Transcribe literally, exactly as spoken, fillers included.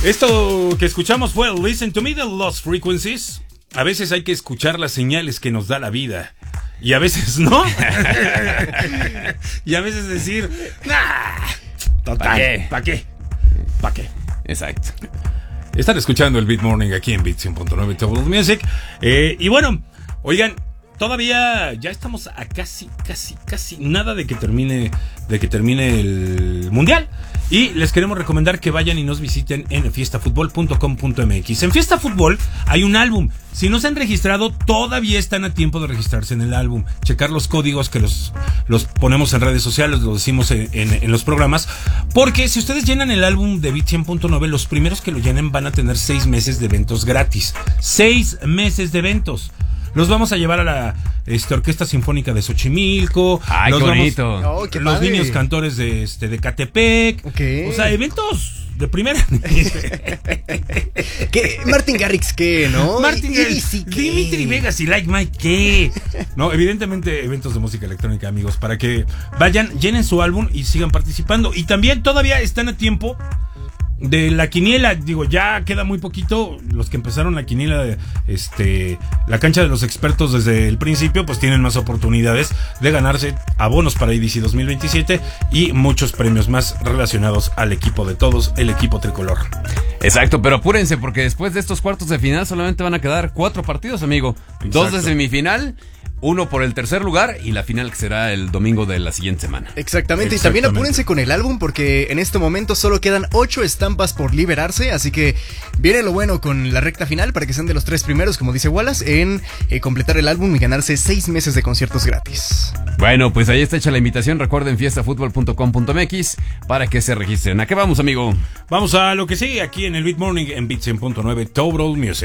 Esto que escuchamos fue Listen to Me de Lost Frequencies. A veces hay que escuchar las señales que nos da la vida. Y a veces no. Y a veces decir, nah, total, ¿para qué? ¿Para qué? ¿Para qué? Exacto. Están escuchando el Beat Morning aquí en Beat cien punto nueve Top Music. Eh, y bueno, oigan, todavía ya estamos a casi, casi, casi nada de que termine, de que termine el Mundial. Y les queremos recomendar que vayan y nos visiten en fiesta fútbol punto com punto m x. En Fiesta Fútbol hay un álbum. Si no se han registrado, todavía están a tiempo de registrarse en el álbum. Checar los códigos que los, los ponemos en redes sociales, lo decimos en, en, en los programas. Porque si ustedes llenan el álbum de Beat cien punto nueve, los primeros que lo llenen van a tener seis meses de eventos gratis. Seis meses de eventos. Los vamos a llevar a la este, Orquesta Sinfónica de Xochimilco. Ay, los qué vamos, bonito. Oh, qué los padre. niños cantores de, este, de Catepec. Okay. O sea, eventos de primera. ¿Qué? Martin Garrix, ¿qué? ¿No? Martin Y- Garrix, y- y- ¿qué? Dimitri Vegas y Like Mike, ¿qué? No, evidentemente eventos de música electrónica, amigos, para que vayan, llenen su álbum y sigan participando. Y también todavía están a tiempo de la quiniela. Digo, ya queda muy poquito. Los que empezaron la quiniela de este, la cancha de los expertos desde el principio, pues tienen más oportunidades de ganarse abonos para E D C dos mil veintisiete y muchos premios más relacionados al equipo de todos, el equipo tricolor. Exacto, pero apúrense porque después de estos cuartos de final solamente van a quedar cuatro partidos, amigo. Dos de Exacto. semifinal, uno por el tercer lugar y la final que será el domingo de la siguiente semana. Exactamente, y también Exactamente. apúrense con el álbum porque en este momento solo quedan ocho estampas por liberarse, así que viene lo bueno con la recta final para que sean de los tres primeros, como dice Wallace, en eh, completar el álbum y ganarse seis meses de conciertos gratis. Bueno, pues ahí está hecha la invitación. Recuerden fiesta fútbol punto com punto m x para que se registren. ¿A qué vamos, amigo? Vamos a lo que sigue aquí en el Beat Morning en Beat cien punto nueve Total Music.